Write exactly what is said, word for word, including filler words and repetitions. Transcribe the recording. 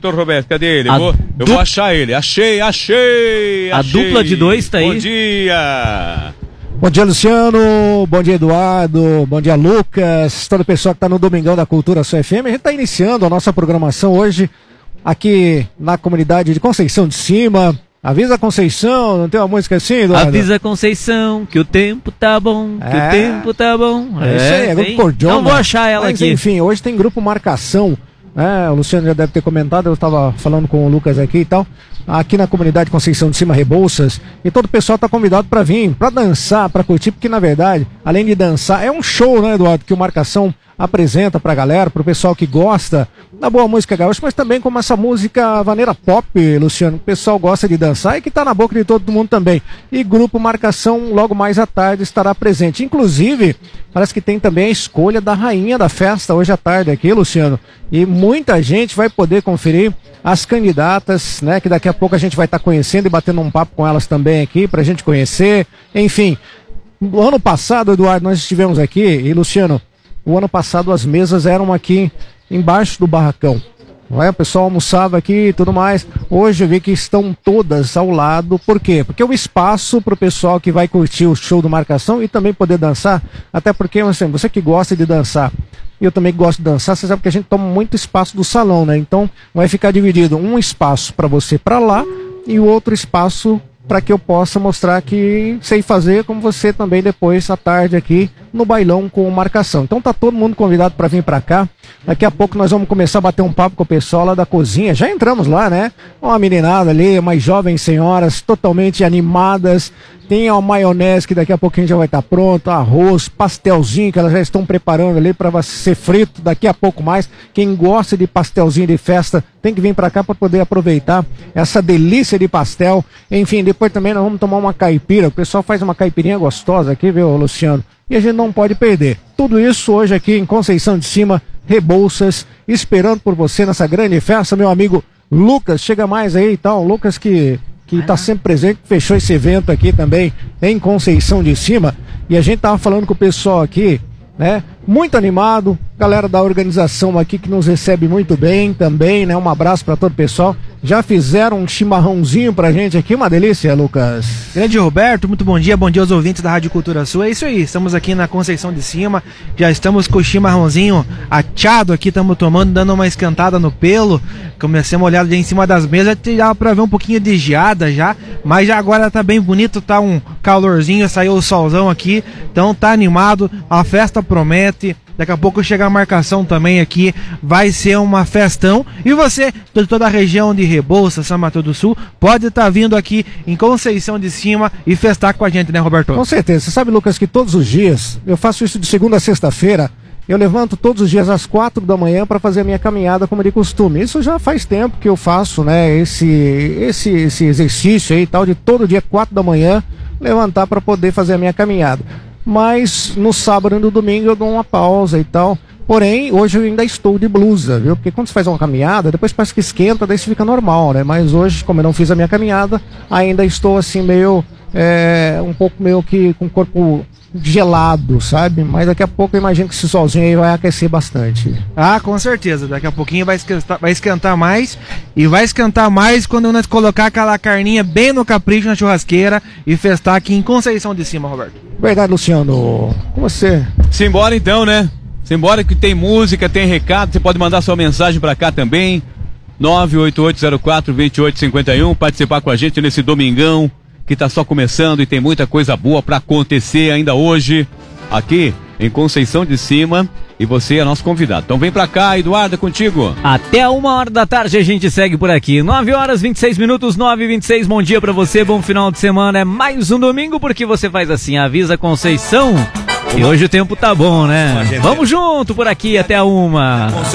doutor Roberto, cadê ele? A Eu, vou, eu du... vou achar ele. Achei, achei, A achei. dupla de dois tá aí. Bom dia. Bom dia, Luciano. Bom dia, Eduardo. Bom dia, Lucas. Todo o pessoal que está no Domingão da Cultura Sua F M. A gente está iniciando a nossa programação hoje aqui na comunidade de Conceição de Cima. Avisa Conceição, não tem uma música assim, Eduardo? Avisa Conceição que o tempo tá bom, que É. o tempo tá bom. É, isso aí, é grupo tem. Cordiona. Então vou achar ela Mas, aqui. enfim, hoje tem grupo Marcação. É, o Luciano já deve ter comentado, eu estava falando com o Lucas aqui e tal. Aqui na comunidade Conceição de Cima, Rebouças. E todo o pessoal está convidado para vir, para dançar, para curtir, porque na verdade, além de dançar, é um show, né, Eduardo, que o Marcação apresenta pra galera, pro pessoal que gosta da boa música gaúcha, mas também como essa música vaneira pop, Luciano, que o pessoal gosta de dançar e que tá na boca de todo mundo também. E grupo Marcação logo mais à tarde estará presente. Inclusive, parece que tem também a escolha da rainha da festa hoje à tarde aqui, Luciano. E muita gente vai poder conferir as candidatas, né, que daqui a pouco a gente vai estar tá conhecendo e batendo um papo com elas também aqui, pra gente conhecer. Enfim, no ano passado, Eduardo, nós estivemos aqui e, Luciano, o ano passado as mesas eram aqui embaixo do barracão. Vai, o pessoal almoçava aqui e tudo mais. Hoje eu vi que estão todas ao lado. Por quê? Porque é um espaço para o pessoal que vai curtir o show do Marcação e também poder dançar. Até porque, assim, você que gosta de dançar, eu também gosto de dançar, você sabe que a gente toma muito espaço do salão, né? Então vai ficar dividido um espaço para você para lá e o outro espaço para que eu possa mostrar que sei fazer, como você também depois à tarde aqui no bailão com Marcação. Então tá todo mundo convidado para vir para cá. Daqui a pouco nós vamos começar a bater um papo com o pessoal lá da cozinha. Já entramos lá, né? Uma meninada ali, umas jovens senhoras totalmente animadas. Tem a maionese que daqui a pouquinho já vai estar pronto, arroz, pastelzinho que elas já estão preparando ali para ser frito daqui a pouco mais. Quem gosta de pastelzinho de festa tem que vir para cá para poder aproveitar essa delícia de pastel. Enfim, depois também nós vamos tomar uma caipira. O pessoal faz uma caipirinha gostosa aqui, viu, Luciano? E a gente não pode perder. Tudo isso hoje aqui em Conceição de Cima, Rebouças, esperando por você nessa grande festa, meu amigo Lucas. Chega mais aí e tal, Lucas que que está sempre presente, fechou esse evento aqui também em Conceição de Cima. E a gente tava falando com o pessoal aqui, né? Muito animado, galera da organização aqui que nos recebe muito bem também, né? Um abraço para todo o pessoal. Já fizeram um chimarrãozinho pra gente aqui, uma delícia, Lucas. Grande Roberto, muito bom dia, bom dia aos ouvintes da Rádio Cultura Sul. É isso aí, estamos aqui na Conceição de Cima, já estamos com o chimarrãozinho achado aqui, estamos tomando, dando uma esquentada no pelo. Comecei uma olhada ali em cima das mesas, já pra ver um pouquinho de geada já, mas já agora tá bem bonito, tá um calorzinho, saiu o solzão aqui, então tá animado, a festa promete. Daqui a pouco chega a Marcação também aqui, vai ser uma festão. E você, de toda a região de Rebouças, São Mateus do Sul, pode estar tá vindo aqui em Conceição de Cima e festar com a gente, né, Roberto? Com certeza. Você sabe, Lucas, que todos os dias, eu faço isso de segunda a sexta-feira, eu levanto todos os dias às quatro da manhã para fazer a minha caminhada como de costume. Isso já faz tempo que eu faço, né, esse, esse, esse exercício aí e tal, de todo dia, quatro da manhã, levantar para poder fazer a minha caminhada. Mas no sábado e no domingo eu dou uma pausa e tal. Porém, hoje eu ainda estou de blusa, viu? Porque quando você faz uma caminhada, depois parece que esquenta, daí você fica normal, né? Mas hoje, como eu não fiz a minha caminhada, ainda estou assim meio, é, um pouco meio que com o corpo gelado, sabe? Mas daqui a pouco eu imagino que esse solzinho aí vai aquecer bastante. Ah, com certeza. Daqui a pouquinho vai esquentar, vai esquentar mais. E vai esquentar mais quando nós colocar aquela carninha bem no capricho na churrasqueira e festar aqui em Conceição de Cima, Roberto. Verdade, Luciano. Com você. Simbora então, né? Simbora que tem música, tem recado. Você pode mandar sua mensagem pra cá também. nove oito oito zero quatro dois oito cinco um. Participar com a gente nesse domingão que tá só começando e tem muita coisa boa pra acontecer ainda hoje aqui em Conceição de Cima. E você é nosso convidado. Então vem pra cá, Eduardo, é contigo. Até uma hora da tarde a gente segue por aqui. nove horas, vinte e seis minutos, nove e vinte e seis. Bom dia pra você, bom final de semana. É mais um domingo porque você faz assim, avisa Conceição. E hoje o tempo tá bom, né? Vamos junto por aqui até a uma.